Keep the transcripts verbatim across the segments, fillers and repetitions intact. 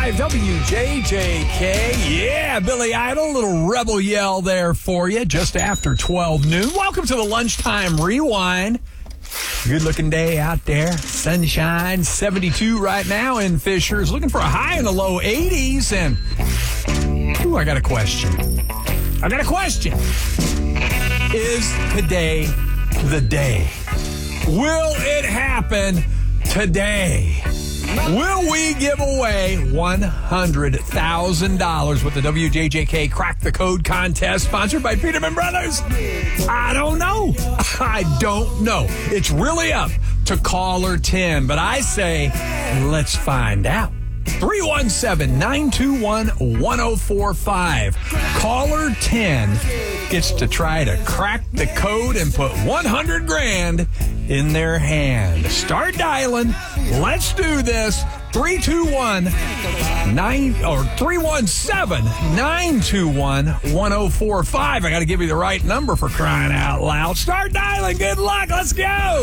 five W J J K. Yeah, Billy Idol, little rebel yell there for you just after twelve noon. Welcome to the Lunchtime Rewind. Good looking day out there. Sunshine, seventy-two right now in Fishers. Looking for a high in the low eighties. And, ooh, I got a question. I got a question. Is today the day? Will it happen today? Will we give away one hundred thousand dollars with the W J J K Crack the Code contest sponsored by Peterman Brothers? I don't know. I don't know. It's really up to caller ten, but I say let's find out. three one seven, nine two one, one oh four five. Caller ten gets to try to crack the code and put one hundred grand in their hand. Start dialing. Let's do this. three two one, nine or three one seven, nine two one, one oh four five. I got to give you the right number for crying out loud. Start dialing. Good luck. Let's go.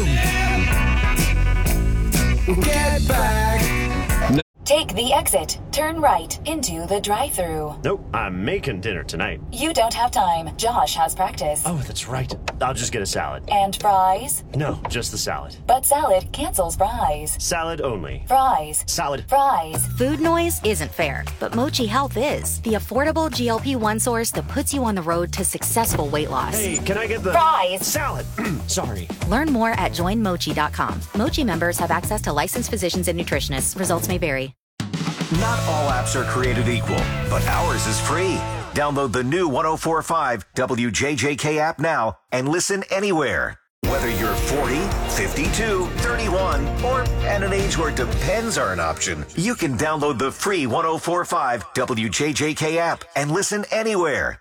Get back. Take the exit. Turn right into the drive-thru. Nope, I'm making dinner tonight. You don't have time. Josh has practice. Oh, that's right. I'll just get a salad. And fries? No, just the salad. But salad cancels fries. Salad only. Fries. Salad. Fries. Food noise isn't fair, but Mochi Health is. The affordable G L P one source that puts you on the road to successful weight loss. Hey, can I get the... Fries. Salad. Sorry. Learn more at join mochi dot com. Mochi members have access to licensed physicians and nutritionists. Results may vary. Not all apps are created equal, but ours is free. Download the new one oh four point five W J J K app now and listen anywhere. Whether you're forty, fifty-two, thirty-one, or at an age where depends are an option, you can download the free one oh four point five W J J K app and listen anywhere.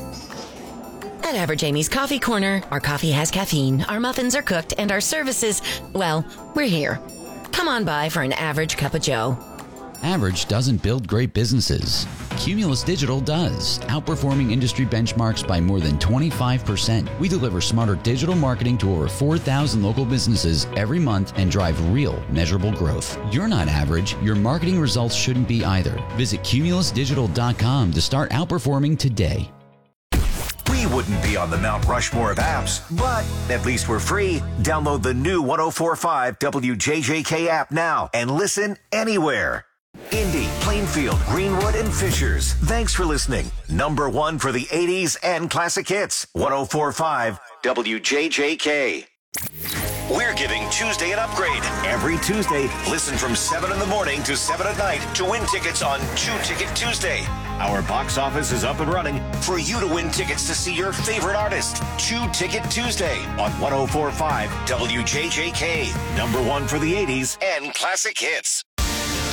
At Average Amy's Coffee Corner, our coffee has caffeine, our muffins are cooked, and our services, well, we're here. Come on by for an average cup of joe. Average doesn't build great businesses. Cumulus Digital does, outperforming industry benchmarks by more than twenty-five percent. We deliver smarter digital marketing to over four thousand local businesses every month and drive real, measurable growth. You're not average. Your marketing results shouldn't be either. Visit cumulus digital dot com to start outperforming today. We wouldn't be on the Mount Rushmore of apps, but at least we're free. Download the new one oh four point five W J J K app now and listen anywhere. Indy, Plainfield, Greenwood, and Fishers. Thanks for listening. Number one for the eighties and classic hits. one oh four point five W J J K. We're giving Tuesday an upgrade. Every Tuesday, listen from seven in the morning to seven at night to win tickets on Two Ticket Tuesday. Our box office is up and running for you to win tickets to see your favorite artist. Two Ticket Tuesday on one oh four point five W J J K. Number one for the eighties and classic hits.